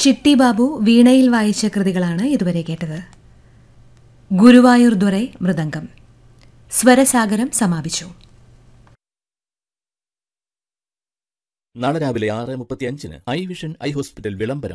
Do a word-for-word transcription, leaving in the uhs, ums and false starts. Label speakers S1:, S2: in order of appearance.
S1: ചിട്ടി ബാബു വീണയിൽ വായിച്ച കൃതികളാണ് ഇതുവരെ കേട്ടത്. ഗുരുവായൂർ ദുരൈ മൃദംഗം. സ്വരസാഗരം സമാപിച്ചു.
S2: നാളെ രാവിലെ ആറ് മുപ്പത്തി അഞ്ചിന് ഐ വിഷൻ ഐ ഹോസ്പിറ്റൽ വിളംബരം.